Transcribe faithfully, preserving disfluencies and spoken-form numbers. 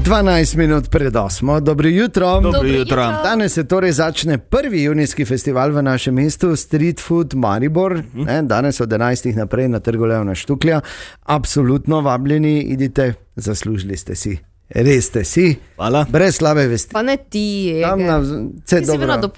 dvanajst minut pred osmo, dobro jutro. Dobro jutro. Danes se torej začne prvi junijski festival v našem mestu, Street Food Maribor. Ne, danes od enajstih naprej na Trgu Leona Štuklja. Absolutno vabljeni, idite, zaslužili ste si. Res ste si. Hvala. Brez slabe vesti. Pa ne ti, Tam Ege. na, vse Ti si bil na dobro.